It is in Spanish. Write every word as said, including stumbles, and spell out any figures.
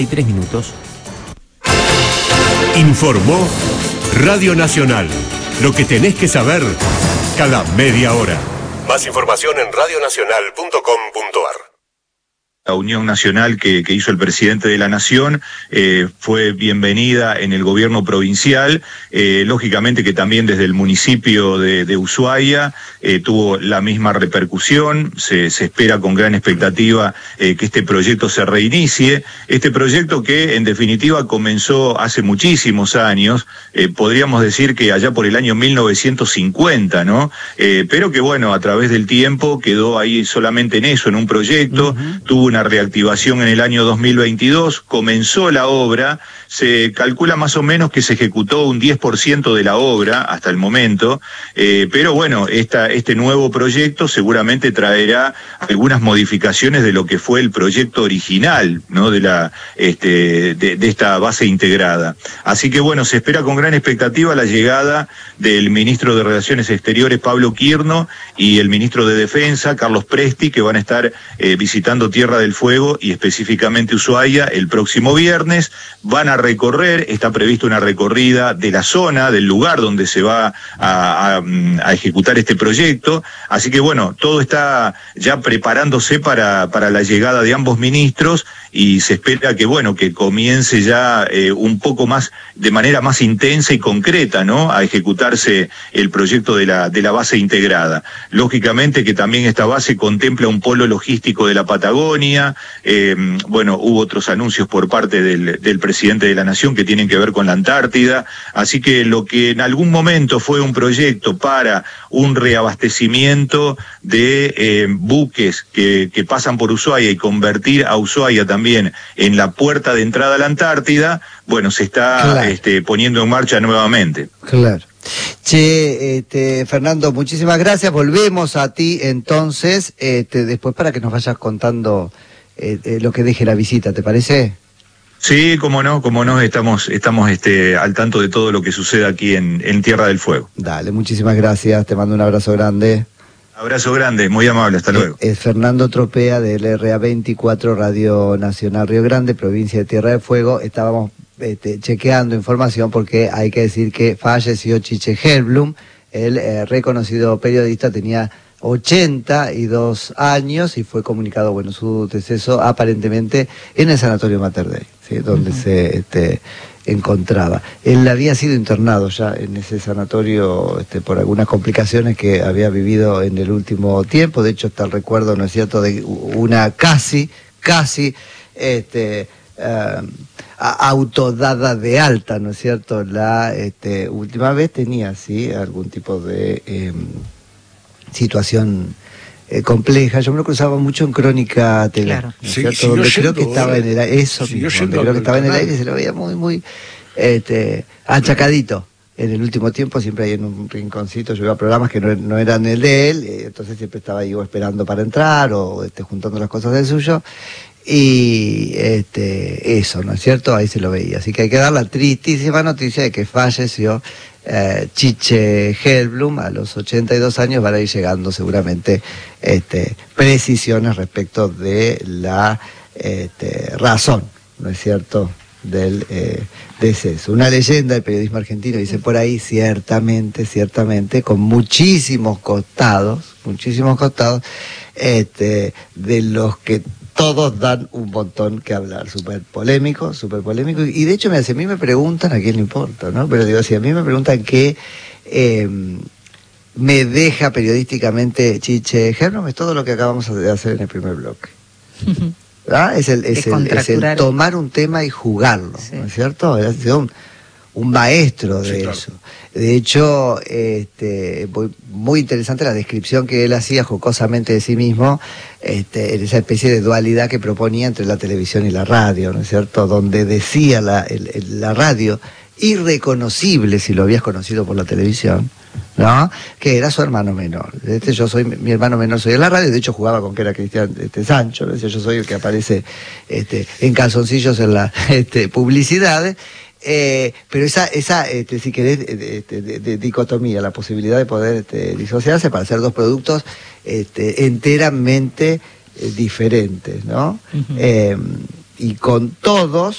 Tres minutos. Informó Radio Nacional. Lo que tenés que saber cada media hora. Más información en radio nacional punto com punto ar. La unión nacional que, que hizo el presidente de la Nación eh, fue bienvenida en el gobierno provincial, eh, lógicamente que también desde el municipio de, de Ushuaia eh, tuvo la misma repercusión. Se, se espera con gran expectativa eh, que este proyecto se reinicie, este proyecto que en definitiva comenzó hace muchísimos años, eh, podríamos decir que allá por el año mil novecientos cincuenta, ¿no? Eh, pero que bueno, a través del tiempo quedó ahí solamente en eso, en un proyecto, uh-huh. Tuvo una reactivación en el año dos mil veintidós, comenzó la obra, se calcula más o menos que se ejecutó un diez por ciento de la obra hasta el momento, eh, pero bueno, esta, este nuevo proyecto seguramente traerá algunas modificaciones de lo que fue el proyecto original, ¿no? de, la, este, de, de esta base integrada. Así que bueno, se espera con gran expectativa la llegada del ministro de Relaciones Exteriores, Pablo Quirno, y el ministro de Defensa, Carlos Presti, que van a estar eh, visitando Tierra del Fuego y específicamente Ushuaia el próximo viernes. Van a recorrer, está prevista una recorrida de la zona, del lugar donde se va a, a, a ejecutar este proyecto, así que bueno, todo está ya preparándose para, para la llegada de ambos ministros y se espera que bueno, que comience ya eh, un poco más, de manera más intensa y concreta, ¿no? A ejecutarse el proyecto de la, de la base integrada. Lógicamente que también esta base contempla un polo logístico de la Patagonia. Eh, bueno, hubo otros anuncios por parte del, del presidente de la Nación que tienen que ver con la Antártida, así que lo que en algún momento fue un proyecto para un reabastecimiento de eh, buques que, que pasan por Ushuaia y convertir a Ushuaia también en la puerta de entrada a la Antártida, bueno, se está claro. este, poniendo en marcha nuevamente. Claro. Che, este, Fernando, muchísimas gracias. Volvemos a ti entonces, este, después para que nos vayas contando eh, eh, lo que deje la visita, ¿te parece? Sí, cómo no, cómo no, estamos, estamos este, al tanto de todo lo que sucede aquí en, en Tierra del Fuego. Dale, muchísimas gracias, te mando un abrazo grande. Abrazo grande, muy amable, hasta luego. Es Fernando Tropea del R A veinticuatro, Radio Nacional Río Grande, provincia de Tierra del Fuego. Estábamos este, chequeando información porque hay que decir que falleció Chiche Helblum, el eh, reconocido periodista, tenía ochenta y dos años y fue comunicado, bueno, su deceso aparentemente en el Sanatorio Mater Dei, ¿sí? Donde uh-huh. se este, encontraba. Él había sido internado ya en ese sanatorio este, por algunas complicaciones que había vivido en el último tiempo. De hecho, está el recuerdo, ¿no es cierto?, de una casi, casi, este, uh, autodada de alta, ¿no es cierto? La este, última vez tenía, sí, algún tipo de eh, situación eh, compleja. Yo me lo cruzaba mucho en Crónica T V, claro. ¿no es Sí, cierto? Donde creo que estaba en el aire, eso mismo, donde creo que estaba en el aire, se lo veía muy, muy este, achacadito. En el último tiempo siempre ahí en un rinconcito, yo iba a programas que no, no eran el de él, eh, entonces siempre estaba ahí o esperando para entrar o este, juntando las cosas del suyo. Y este eso, ¿no es cierto? Ahí se lo veía. Así que hay que dar la tristísima noticia de que falleció eh, Chiche Helblum a los ochenta y dos años. Van a ir llegando seguramente este, precisiones respecto de la este, razón, ¿no es cierto?, del eh, deceso. Una leyenda del periodismo argentino, dice por ahí, ciertamente, ciertamente, con muchísimos costados, muchísimos costados, este, de los que todos dan un montón que hablar, súper polémico, súper polémico, y de hecho me hace, a mí me preguntan, a quién le importa, ¿no? Pero digo, si a mí me preguntan qué eh, me deja periodísticamente Chiche Helblum, es todo lo que acabamos de hacer en el primer bloque. ¿Ah? Es, el, es, el, es el tomar un tema y jugarlo, sí. ¿No es cierto? Ha sido un, un maestro de sí, claro. eso. De hecho, este, muy, muy interesante la descripción que él hacía jocosamente de sí mismo, este, en esa especie de dualidad que proponía entre la televisión y la radio, ¿no es cierto? Donde decía la, el, el, la radio, irreconocible si lo habías conocido por la televisión, ¿no? Que era su hermano menor. Este, yo soy mi hermano menor, soy en la radio, de hecho jugaba con que era Cristian este, Sancho, ¿no? Yo soy el que aparece este, en calzoncillos en las este, publicidades. Eh, pero esa, esa este, si querés, de, de, de, de dicotomía, la posibilidad de poder este, disociarse para hacer dos productos este, enteramente eh, diferentes, ¿no? Uh-huh. eh, y con todos